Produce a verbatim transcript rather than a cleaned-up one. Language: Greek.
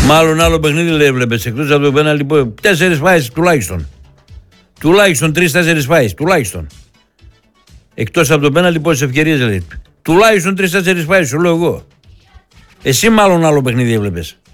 Μάλλον άλλο παιχνίδι δεν έβλεπες εκτός από το πέναλτι. Τέσσερις φάσεις τουλάχιστον. Τουλάχιστον τρεις-τέσσερις φάσεις. Τουλάχιστον. Εκτός από το πέναλτι πόσες ευκαιρίες λέει. Τουλάχιστον τρεις-τέσσερις φάσεις, σου λέω εγώ. Εσύ μάλλον άλλο παιχνίδι έβλεπες.